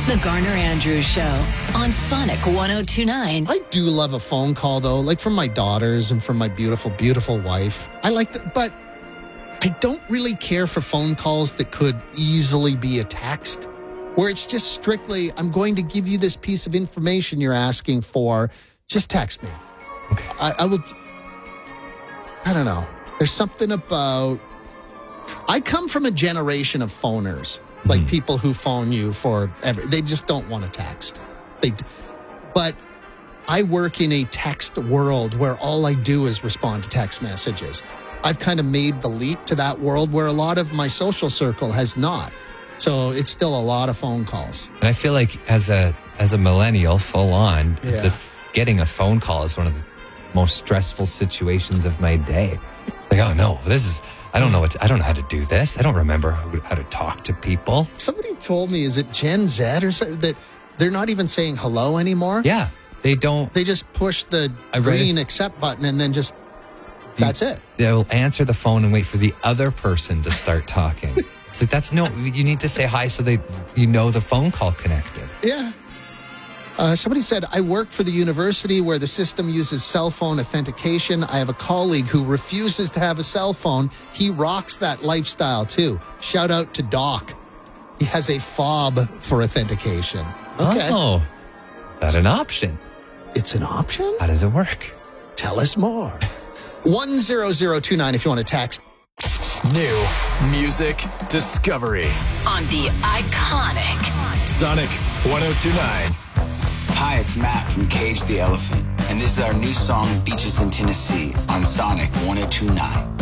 The Garner Andrews Show on Sonic 102.9. I do love a phone call, though, like from my daughters and from my beautiful, beautiful wife. I like that, but I don't really care for phone calls that could easily be a text, where it's just strictly, I'm going to give you this piece of information you're asking for. Just text me. Okay. I don't know. There's something about, I come from a generation of phoners. Like people who phone you they just don't want to text. But I work in a text world where all I do is respond to text messages. I've kind of made the leap to that world where a lot of my social circle has not. So it's still a lot of phone calls. And I feel like as a millennial, full on, getting a phone call is one of the most stressful situations of my day. Like, oh no, I don't know how to do this. I don't remember how to talk to people. Somebody told me, is it Gen Z or something, that they're not even saying hello anymore? Yeah, they don't. They just push the green accept button and then that's it. They'll answer the phone and wait for the other person to start talking. It's like, you need to say hi so the phone call connected. Yeah. Somebody said, I work for the university where the system uses cell phone authentication. I have a colleague who refuses to have a cell phone. He rocks that lifestyle too. Shout out to Doc. He has a fob for authentication. Okay. Oh, is that an option? It's an option? How does it work? Tell us more. 10029 if you want to text. New music discovery On the iconic Sonic 102.9. Hi, it's Matt from Cage the Elephant, and this is our new song, Beaches in Tennessee, on Sonic 102.9.